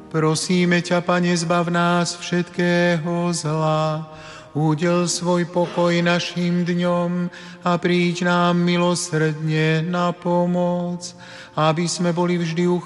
Prosíme ťa, Pane, zbav nás všetkého zla, udel svoj pokoj našim dňom a príď nám milosrdne na pomoc, aby sme boli vždy